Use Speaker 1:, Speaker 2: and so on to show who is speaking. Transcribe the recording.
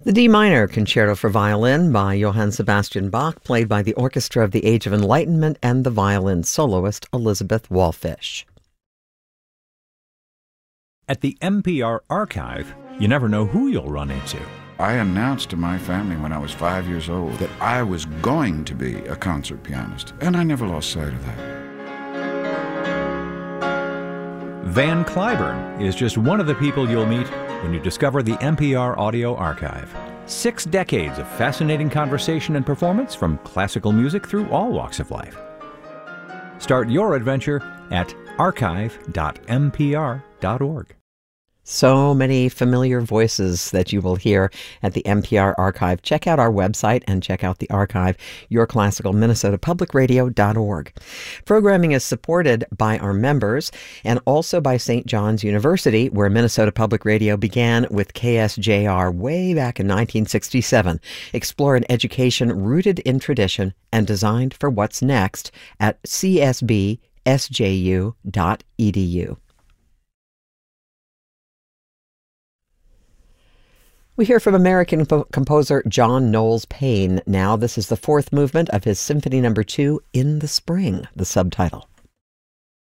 Speaker 1: The D minor concerto for violin by Johann Sebastian Bach, played by the Orchestra of the Age of Enlightenment and the violin soloist Elizabeth Wallfisch.
Speaker 2: At the NPR Archive, you never know who you'll run into.
Speaker 3: I announced to my family when I was 5 years old that I was going to be a concert pianist, and I never lost sight of that.
Speaker 2: Van Cliburn is just one of the people you'll meet when you discover the NPR Audio Archive. 6 decades of fascinating conversation and performance from classical music through all walks of life. Start your adventure at archive.npr.org.
Speaker 1: So many familiar voices that you will hear at the NPR Archive. Check out our website and check out the archive, yourclassicalminnesotapublicradio.org. Programming is supported by our members and also by St. John's University, where Minnesota Public Radio began with KSJR way back in 1967. Explore an education rooted in tradition and designed for what's next at csbsju.edu. We hear from American composer John Knowles Paine now. This is the 4th movement of his Symphony No. 2, In the Spring, the subtitle.